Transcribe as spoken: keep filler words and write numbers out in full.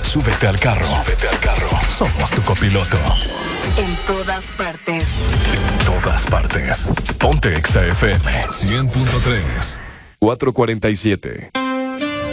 Súbete al carro. Súbete al carro. Somos tu copiloto. En todas partes. En todas partes. Ponte Exa F M cien punto tres. cuatro cuarenta y siete.